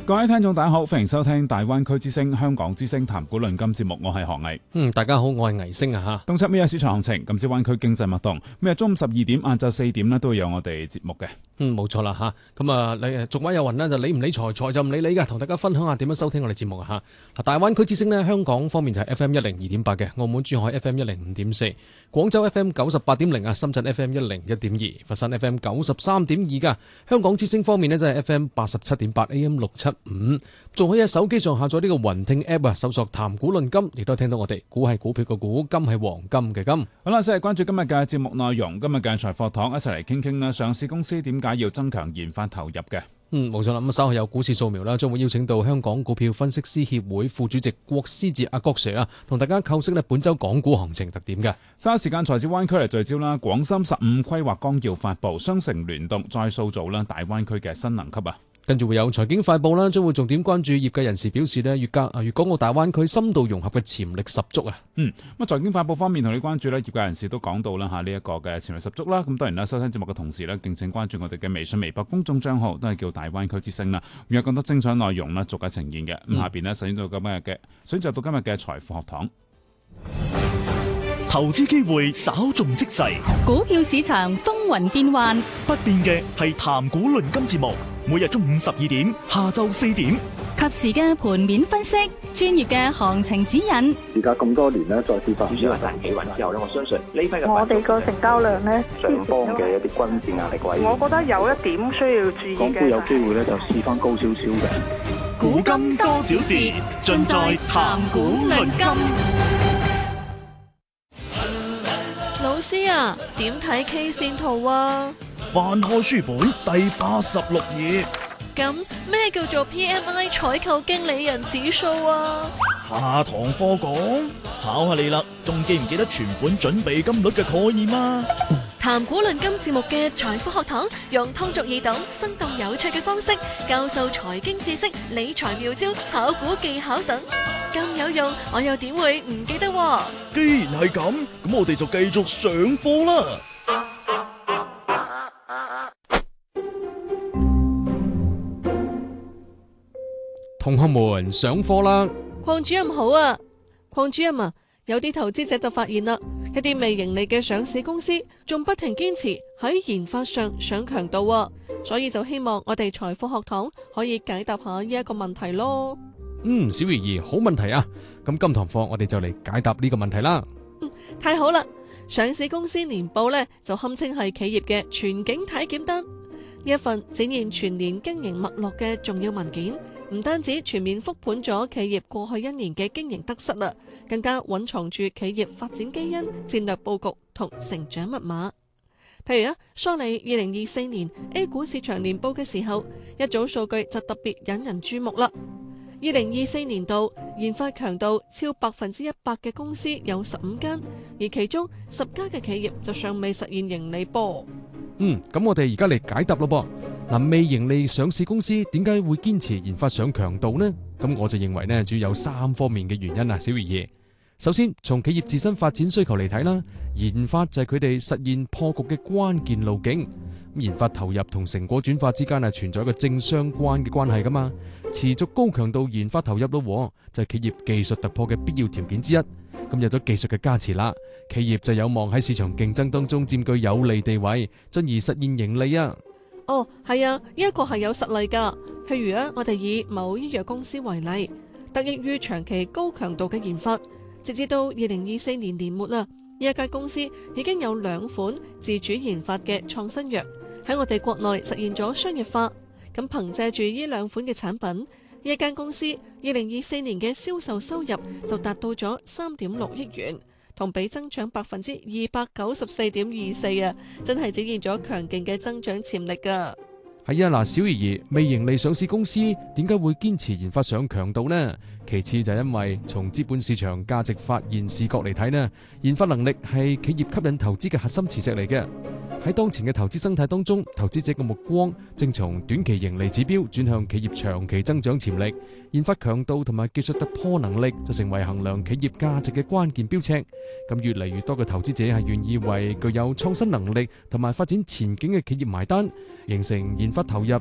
各位聽眾大家好，歡迎收聽大灣區之聲香港之聲談股論金節目，我係何毅。 大家好，我係倪星啊吓。 東七每日市場行情，今朝灣區經濟脈動，每日中午12點、晏晝4點咧都會有我哋節目嘅。 冇錯啦吓。咁啊，你俗話有云啦，就理唔理財，財就唔理你噶。同大家分享下點樣收聽我哋節目啊吓。大灣區之聲呢，香港方面就係 FM102.8嘅，澳門珠海 FM105.4，廣州 FM98.0啊，深圳 FM101.2，佛山 FM93.2噶。香港之聲方面呢，就係 FM87.8 AM675，仲可以喺手機上下載呢個雲聽 app 啊，搜索談股論金，亦都聽到我哋股係股票嘅股，金係黃金嘅金。 好啦，先係關注今日嘅節目內容。今日嘅財貨堂一齊嚟傾傾啦，上市公司點解要增強研發投入嘅？ 冇錯啦。咁稍後有股市掃描啦，將會邀請到香港股票分析師協會副主席郭思治阿郭 Sir 啊，同大家構析呢本周港股行情特點嘅。 稍後時間財資灣區嚟聚焦啦，廣深15規劃綱要發布，雙城聯動再塑造啦大灣區嘅新能級啊！ 跟住會有財經快報啦，將會重點關注業界人士表示呢，粵港澳大灣區深度融合嘅潛力十足啊！ 咁財經快報方面同你關注呢，業界人士都講到啦嚇呢一個嘅潛力十足啦。咁當然啦，收聽節目嘅同時呢，敬請關注我哋嘅微信、微博公眾帳號，都係叫大灣區之聲啦。咁有更多精彩內容啦，逐一呈現嘅。咁下邊呢，選擇到今日嘅財富學堂。 投資機會稍縱即逝， 股票市場風雲變幻， 不變嘅係談股論金節目，每日中午12點、下晝4點， 及時嘅盤面分析，專業嘅行情指引。 而家咁多年咧，再次發主要係大企穩之後咧，我相信呢批嘅我哋個成交量咧， 上方嘅一啲均線壓力位， 我覺得有一點需要注意嘅。 港股有機會咧就試翻高少少嘅。 古今多少事，盡在談股論金。 老師啊，點睇 K 線圖啊？ 翻開書本第86頁。 咁咩叫做 PMI 採購經理人指數啊？ 下堂課講，考下你啦，仲記唔記得存款準備金率嘅概念啊？ 談股論金節目嘅財富學堂，用通俗易懂、生動有趣嘅方式教授財經知識、理財妙招、炒股技巧等，咁有用，我又點會唔記得？ 既然係咁，咁我哋就繼續上課啦。 同學們上課啦！ 鄺主任好啊，鄺主任啊，有啲投資者就發現啦，一啲未盈利嘅上市公司仲不停堅持喺研發上上強度啊，所以就希望我哋財富學堂可以解答下呢一個問題咯。 小怡兒，好問題啊！咁今堂課我哋就嚟解答呢個問題啦。 太好啦！上市公司年報呢，就堪稱係企業嘅全景體檢單，呢一份展現全年經營脈絡嘅重要文件。唔單止全面復盤咗企業過去1年嘅經營得失啦，更加蘊藏住企業發展基因、戰略佈局同成長密碼。譬如梳理2024年 A 股市場年報嘅時候，一組數據就特別引人注目啦。2024年度研發強度超100%嘅公司有15間，而其中10家嘅企業就尚未實現盈利噃。 咁我哋而家嚟解答咯噃。未盈利上市公司點解會堅持研發上強度呢？咁我就認為呢，主要有3方面嘅原因啊，小魚爺。首先，從企業自身發展需求嚟睇啦，研發就係佢哋實現破局嘅關鍵路徑。研發投入同成果轉化之間係存在一個正相關嘅關係噶嘛。持續高強度研發投入咯，就係企業技術突破嘅必要條件之一。咁有咗技術嘅加持啦，企業就有望喺市場競爭當中佔據有利地位，進而實現盈利啊。 係啊，呢一個係有實例噶。譬如我哋以某醫藥公司為例，得益於長期高強度嘅研發，直至到2024年年末啦，呢一間公司已經有2款自主研發嘅創新藥喺我哋國內實現咗商業化。咁憑借住呢2款嘅產品，呢一間公司2024年嘅銷售收入就達到咗3.6億元。同比增長294.24%啊，真係展現咗強勁嘅增長潛力噶。 係啊，小怡兒，未盈利上市公司點解會堅持研發上強度呢？其次就係因為從資本市場價值發現視角嚟睇呢，研發能力係企業吸引投資嘅核心磁石嚟嘅。喺當前嘅投資生態當中，投資者嘅目光正從短期盈利指標轉向企業長期增長潛力，研發強度同埋技術突破能力就成為衡量企業價值嘅關鍵標尺。咁越嚟越多嘅投資者係願意為具有創新能力同埋發展前景嘅企業埋單，形成研發投入